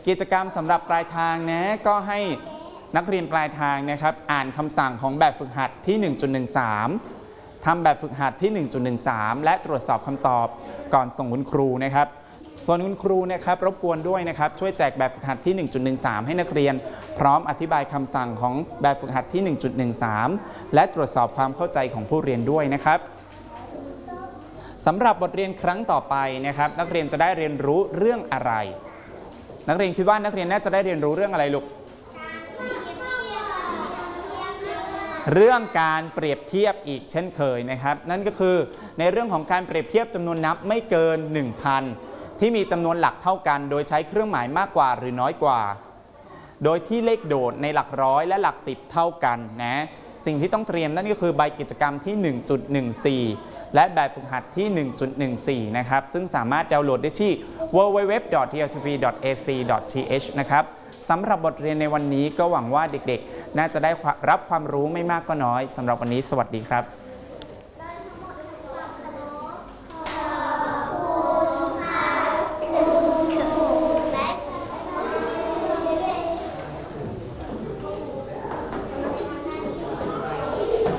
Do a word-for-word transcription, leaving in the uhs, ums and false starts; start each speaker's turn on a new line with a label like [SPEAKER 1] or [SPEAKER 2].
[SPEAKER 1] กิจกรรมสำหรับปลายทางนะก็ให้นักเรียนปลายทางนะครับอ่านคำสั่งของแบบฝึกหัดที่ หนึ่งจุดหนึ่งสาม ทำแบบฝึกหัดที่ หนึ่งจุดหนึ่งสาม และตรวจสอบคำตอบก่อนส่งคุณครูนะครับส่วนคุณครูนะครับรบกวนด้วยนะครับช่วยแจกแบบฝึกหัดที่ หนึ่งจุดหนึ่งสาม ให้นักเรียนพร้อมอธิบายคำสั่งของแบบฝึกหัดที่ หนึ่งจุดหนึ่งสาม และตรวจสอบความเข้าใจของผู้เรียนด้วยนะครับสำหรับบทเรียนครั้งต่อไปนะครับนักเรียนจะได้เรียนรู้เรื่องอะไรนักเรียนคิดว่านักเรียนน่าจะได้เรียนรู้เรื่องอะไรลูกเรื่องการเปรียบเทียบอีกเช่นเคยนะครับนั่นก็คือในเรื่องของการเปรียบเทียบจำนวนนับไม่เกิน หนึ่งพัน ที่มีจำนวนหลักเท่ากันโดยใช้เครื่องหมายมากกว่าหรือน้อยกว่าโดยที่เลขโดดในหลักร้อยและหลักสิบเท่ากันนะสิ่งที่ต้องเตรียมนั่นก็คือใบกิจกรรมที่ หนึ่งจุดหนึ่งสี่ และแบบฝึกหัดที่ หนึ่งจุดหนึ่งสี่ นะครับซึ่งสามารถดาวน์โหลดได้ที่ ดับเบิลยู ดับเบิลยู ดับเบิลยู ดอท ที แอล ที วี ดอท เอ ซี ดอท ที เอช นะครับสำหรับบทเรียนในวันนี้ก็หวังว่าเด็กๆน่าจะได้รับความรู้ไม่มากก็น้อยสำหรับวันนี้สวัสดีครับ